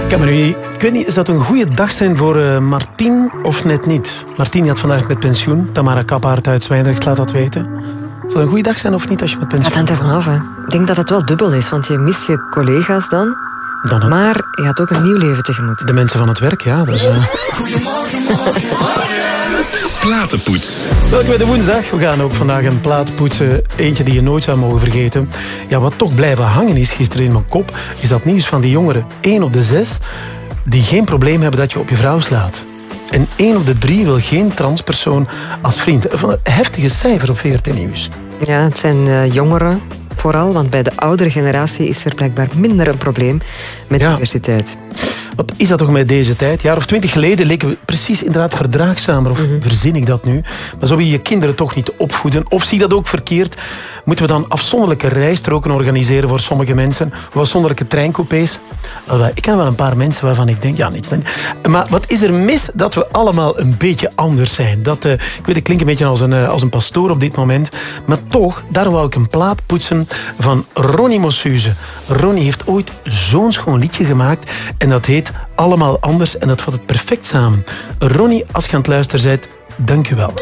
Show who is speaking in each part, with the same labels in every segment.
Speaker 1: Ik weet niet, is dat een goede dag zijn voor Martien of net niet? Martien gaat vandaag met pensioen. Tamara Kappaert uit Zwijndrecht laat dat weten. Zal dat een goede dag zijn of niet als je met pensioen...
Speaker 2: Dat hangt ervan af. Hè. Ik denk dat het wel dubbel is, want je mist je collega's dan. Maar je gaat ook een nieuw leven tegemoet.
Speaker 1: De mensen van het werk, ja. Dat is,
Speaker 3: Goedemorgen, Platenpoets.
Speaker 1: Welkom bij de woensdag. We gaan ook vandaag een plaat poetsen. Eentje die je nooit zou mogen vergeten. Ja, wat toch blijven hangen is gisteren in mijn kop, is dat nieuws van die jongeren. 1 op de 6 die geen probleem hebben dat je op je vrouw slaat. En 1 op de 3 wil geen transpersoon als vriend. Van een heftige cijfer op VRT Nieuws.
Speaker 2: Ja, het zijn jongeren vooral, want bij de oudere generatie is er blijkbaar minder een probleem met diversiteit.
Speaker 1: Wat is dat toch met deze tijd? Een jaar of 20 geleden leken we precies inderdaad verdraagzamer. Of verzin ik dat nu? Maar zou je je kinderen toch niet opvoeden? Of zie je dat ook verkeerd? Moeten we dan afzonderlijke rijstroken organiseren voor sommige mensen? Of afzonderlijke treincoupés? Ik ken wel een paar mensen waarvan ik denk, ja, niets. Maar wat is er mis dat we allemaal een beetje anders zijn? Dat, ik weet, ik klink een beetje als een pastoor op dit moment. Maar toch, daar wou ik een plaat poetsen van Ronnie Mossuze. Ronnie heeft ooit zo'n schoon liedje gemaakt. En dat heet Allemaal Anders. En dat vat het perfect samen. Ronnie, als je aan het luisteren bent, dank je wel.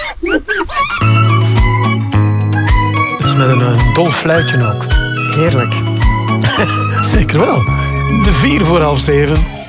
Speaker 1: Dus met een dol fluitje ook.
Speaker 2: Heerlijk.
Speaker 1: Zeker wel. De 6:04.